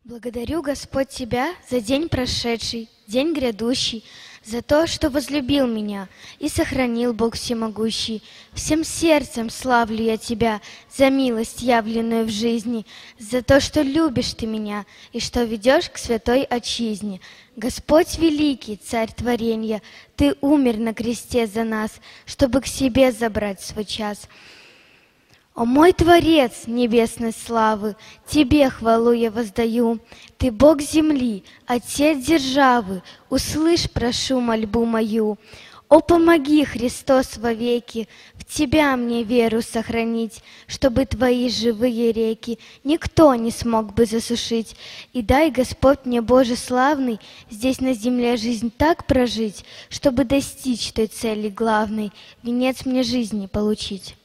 Благодарю, Господь, Тебя за день прошедший, день грядущий, за то, что возлюбил меня и сохранил Бог всемогущий. Всем сердцем славлю я Тебя за милость, явленную в жизни, за то, что любишь Ты меня и что ведешь к святой отчизне. Господь великий, Царь творенья, Ты умер на кресте за нас, чтобы к себе забрать свой час. О мой Творец небесной славы, Тебе хвалу я воздаю. Ты Бог земли, Отец державы, услышь, прошу, мольбу мою. О, помоги, Христос, вовеки, в Тебя мне веру сохранить, чтобы Твои живые реки никто не смог бы засушить. И дай, Господь, мне, Боже славный, здесь на земле жизнь так прожить, чтобы достичь той цели главной, венец мне жизни получить.